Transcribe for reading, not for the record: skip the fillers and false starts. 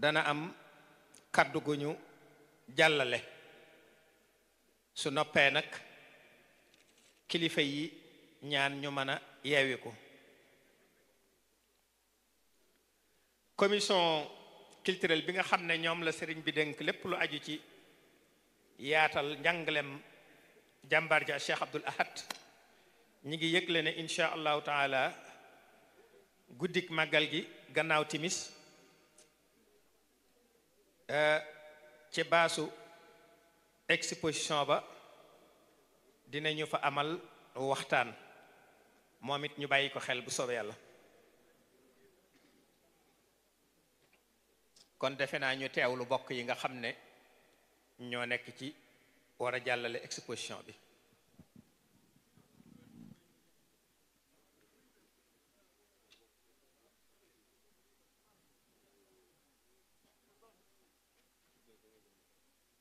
dana am kaddu gu ñu jàllale su noppee nag kilifa yi ñaan ñu mën a yeewi ko. commission culturelle bi nga xam ne ñoom la sëriñ bi dénk lépp lu aju ci yaatal njàngalem jàmbaar ja Cheikh Abdoul Ahad ñi ngi yëgle ne insha allahu taala guddik màggal gi gannaaw timis ci baasu exposition ba dinañu fa amal waxtaan moom it ñu bàyyi ko xel bu soobee yàlla. kon defe naa ñu teewlu bokk yi nga xam ne ñoo nekk ci war a jàllale exposition bi.